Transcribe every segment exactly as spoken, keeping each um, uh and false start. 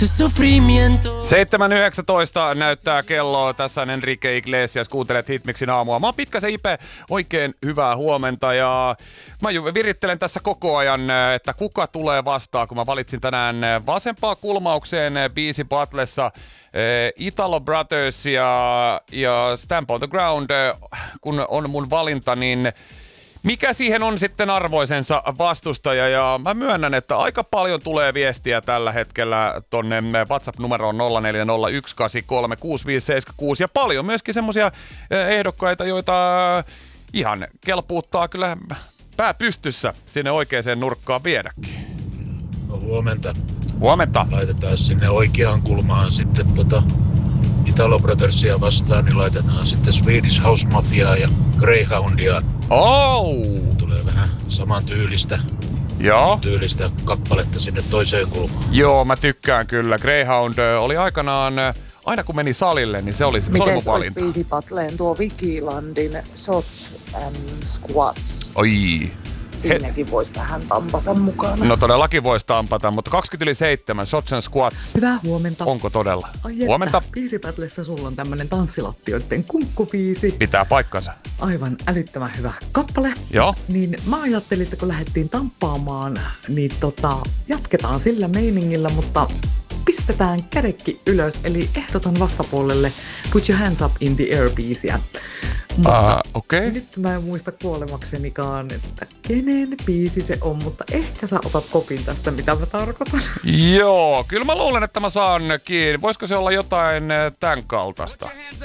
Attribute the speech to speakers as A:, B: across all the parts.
A: seitsemän yhdeksäntoista näyttää kello. Tässä on Enrique Iglesias. Kuuntelet Hitmixin aamua. Mä oon Pitkäsen Ipe. Oikein hyvää huomenta. Ja mä virittelen tässä koko ajan, että kuka tulee vastaan, kun mä valitsin tänään vasempaa kulmaukseen biisi Battlessa Italo Brothers ja, ja Stamp on the Ground. Kun on mun valinta, niin mikä siihen on sitten arvoisensa vastustaja? Ja mä myönnän, että aika paljon tulee viestiä tällä hetkellä tonne WhatsApp-numeroon nolla neljä nolla yksi kahdeksan kolme kuusi viisi seitsemän kuusi. Ja paljon myöskin semmosia ehdokkaita, joita ihan kelpuuttaa kyllä pää pystyssä sinne oikeaan nurkkaan viedäkin.
B: No, huomenta.
A: Huomenta.
B: Laitetaan sinne oikeaan kulmaan sitten tota Italo Brothersia vastaan, niin laitetaan sitten Swedish House Mafiaa ja Greyhoundia.
A: Oh!
B: Tulee vähän saman tyylistä,
A: Joo.
B: tyylistä kappaletta sinne toiseen kulmaan.
A: Joo, mä tykkään kyllä. Greyhound oli aikanaan, aina kun meni salille, niin se oli, se oli mun valinta.
C: Miten biisi Battleen tuo Vigilandin Shots and Squats?
A: Oi.
C: Siinäkin voisi vähän tampata mukana.
A: No todellakin voisi tampata, mutta kaksikymmentä yli seitsemän, Shots and Squats.
D: Hyvää huomenta.
A: Onko todella?
D: Ai että,
A: huomenta.
D: Biisipätlessä sulla on tämmönen tanssilattioiden kunkkubiisi.
A: Pitää paikkansa.
D: Aivan älyttömän hyvä kappale.
A: Joo.
D: Niin mä ajattelin, että kun lähdettiin tamppaamaan, niin tota, jatketaan sillä meiningillä, mutta pistetään kädekki ylös, eli ehdotan vastapuolelle Put Your Hands Up in the Air-biisiä. Mutta
A: uh, okay.
D: Nyt mä en muista kuolemaksenikaan, että kenen biisi se on, mutta ehkä sä otat kopin tästä, mitä mä tarkoitan.
A: Joo, kyllä mä luulen, että mä saan kiinni. Voisiko se olla jotain tämän kaltaista?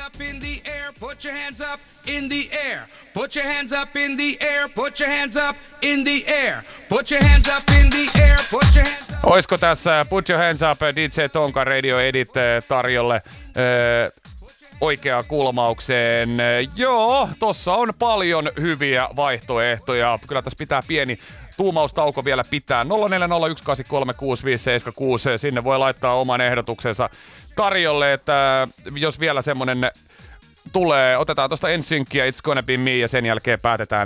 E: Put your hands up in the air. Put your hands up in the air. Put your hands up in the air. Put your hands up in the air. Put your hands up.
A: Oisko tässä Put Your Hands Up D J Tonka Radio Edit tarjolle äh, oikeaan kulmaukseen? Joo, tossa on paljon hyviä vaihtoehtoja. Kyllä tässä pitää pieni tuumaustauko vielä pitää. nolla neljä nolla yksi kahdeksan kolme kuusi viisi seitsemän kuusi. Sinne voi laittaa oman ehdotuksensa tarjolle, että jos vielä semmonen tulee, otetaan tosta N Syncia It's Gonna Be Me ja sen jälkeen päätetään,